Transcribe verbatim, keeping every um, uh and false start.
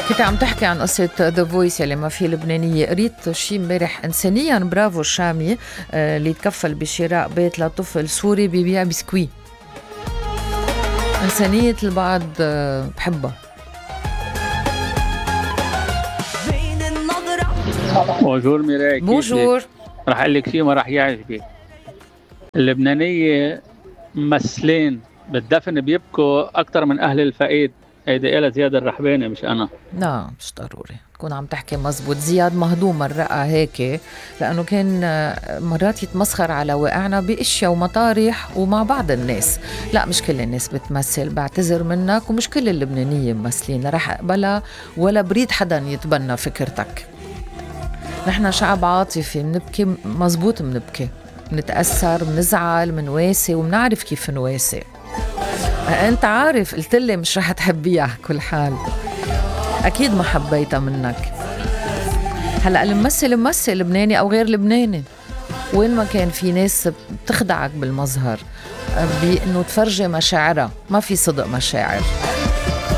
كنت عم تحكي عن قصة ذا فويس اللي ما في لبنانية. قريت شي امبارح إنسانيا برافو الشامي آه اللي تكفل بشراء بيت لطفل سوري بيبيع بسكوي. إنسانية البعض آه بحبها. بونجور ميراي. بونجور. رح اقول لك شيء ما رح يعجبك. اللبنانية ممثلين بالدفن بيبكوا أكتر من أهل الفقيد. هيدي قالت زياد الرحباني مش أنا. لا مش ضروري تكون عم تحكي مزبوط. زياد مهضوم الرقة هيك لأنه كان مرات يتمسخر على واقعنا بأشياء ومطارح ومع بعض الناس. لا مش كل الناس بتمثل، بعتذر منك، ومش كل اللبنانية ممثلين، لا رح أقبلها ولا بريد حدا يتبنى فكرتك. نحن شعب عاطفي، منبكي مزبوط، منبكي، منتأثر، منزعل، منواسي، ومنعرف كيف نواسي. انت عارف قلت لي مش رح تحبيها على كل حال، اكيد ما حبيتها منك. هلا الممثل ممثل لبناني او غير لبناني، وين ما كان في ناس بتخدعك بالمظهر بانه تفرجي مشاعرها، ما في صدق مشاعر.